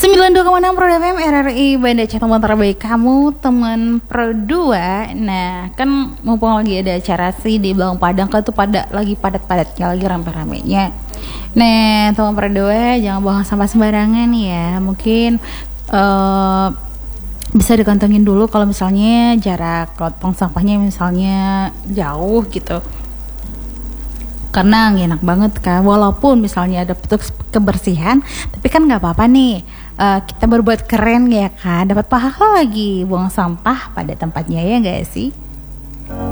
92,6 Pro FM RRI Banda Aceh, teman terbaik kamu, teman Pro 2. Nah, kan mumpung lagi ada acara sih di Belang Padang, kan tuh lagi padat-padatnya, lagi rame-ramenya. Nah, teman Pro 2 jangan buang sampah sembarangan ya. Mungkin bisa dikantongin dulu kalau misalnya jarak tong sampahnya misalnya jauh gitu. Karena gak enak banget kan, walaupun misalnya ada petugas kebersihan, tapi kan nggak apa-apa nih, kita berbuat keren ya kan, dapat pahala lagi, buang sampah pada tempatnya ya nggak sih?